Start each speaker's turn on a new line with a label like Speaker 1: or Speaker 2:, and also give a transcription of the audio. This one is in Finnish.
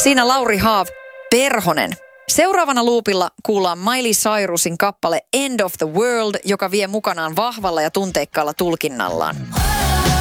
Speaker 1: Siinä Lauri Haav, Perhonen. Seuraavana luupilla kuullaan Miley Cyrusin kappale End of the World, joka vie mukanaan vahvalla ja tunteikkaalla tulkinnallaan.